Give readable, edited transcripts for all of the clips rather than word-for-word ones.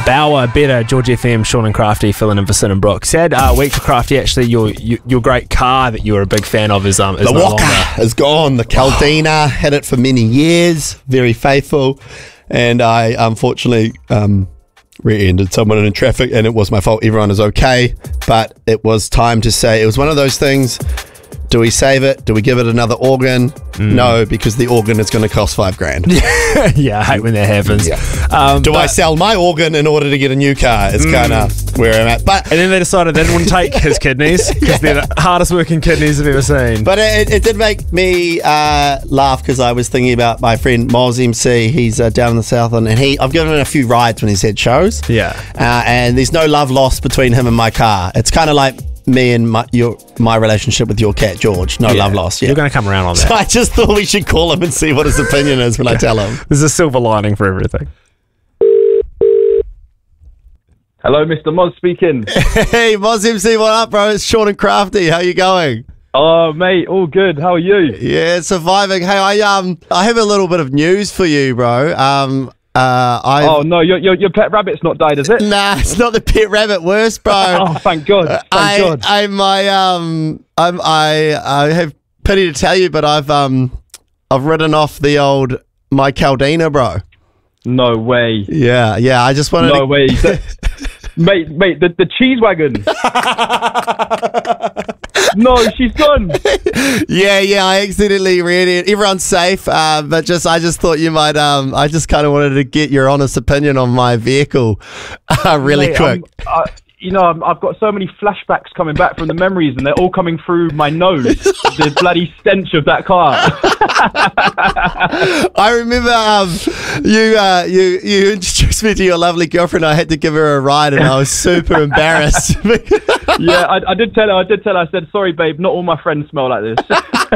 Bauer, Better, George FM, Sean and Crafty filling in for Sin and Brooke. Sad week for Crafty, actually. Your great car that you were a big fan of is the no Walker longer. is gone. The Caldina had it for many years, very faithful, and I unfortunately rear-ended someone in traffic, and it was my fault. Everyone is okay, but it was time to say it was one of those things. Do we save it? Do we give it another organ? No, because the organ is going to cost $5,000. Yeah, I hate when that happens. Yeah. Do I sell my organ in order to get a new car? It's kind of where I'm at. But And then they decided they didn't want to take his kidneys because they're the hardest working kidneys I've ever seen. But it did make me laugh because I was thinking about my friend Moz MC. He's down in the south, and I've given him a few rides when he's had shows. Yeah. And there's no love lost between him and my car. It's kind of like me and my relationship with your cat George. No love lost. Yeah. You're going to come around on that. So I just thought we should call him and see what his opinion is when I tell him. There's a silver lining for everything. Hello, Mr. Moz speaking. Hey, Moz MC, what up, bro? It's Sean and Crafty. How you going? Oh, mate, all good. How are you? Yeah, surviving. Hey, I have a little bit of news for you, bro. Oh no, your pet rabbit's not died, is it? Nah, it's not the pet rabbit. Worse, bro. Oh, thank God. Thank God. I have pity to tell you, but I've written off my Caldina, bro. No way. Yeah. I just wanted. No way. Mate, the cheese wagon. No, she's gone. Yeah, I accidentally read it. Everyone's safe, but I just thought you might. I just kind of wanted to get your honest opinion on my vehicle, really Mate, quick. I've got so many flashbacks coming back from the memories, and they're all coming through my nose. The bloody stench of that car. I remember you introduced me to your lovely girlfriend. I had to give her a ride, and I was super embarrassed. Yeah, I did tell her. I said, sorry, babe, not all my friends smell like this.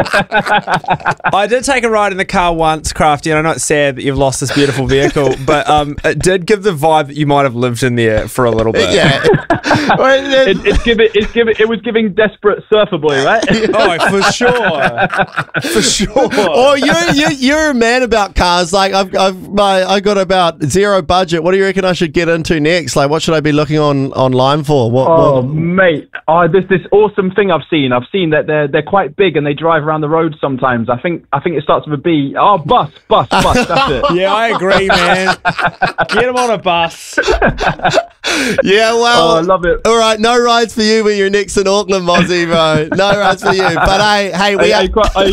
I did take a ride in the car once, Crafty, and I know it's sad that you've lost this beautiful vehicle, but it did give the vibe that you might have lived in there for a little bit. Yeah. It was giving desperate surfer boy, right? Oh, for sure. For sure. Oh, you're a man about cars. Like I got about zero budget. What do you reckon I should get into next? Like, what should I be looking online for? What? Mate, this awesome thing I've seen. I've seen that they're quite big and they drive around the road sometimes. I think it starts with a B. Oh, bus. That's it. Yeah, I agree, man. Get him on a bus. Yeah, well, I love it. All right, no rides for you when you're next in Auckland, Mozzie, bro. No rides for you. But hey, mate, I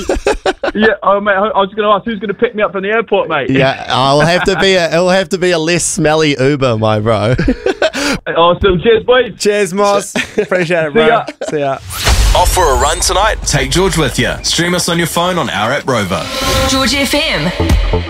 was going to ask who's going to pick me up from the airport, mate. Yeah, it'll have to be a less smelly Uber, my bro. Awesome, cheers, boys. Cheers, Moss. Appreciate it, bro. See ya. Off for a run tonight? Take George with you. Stream us on your phone on our app Rover. George FM.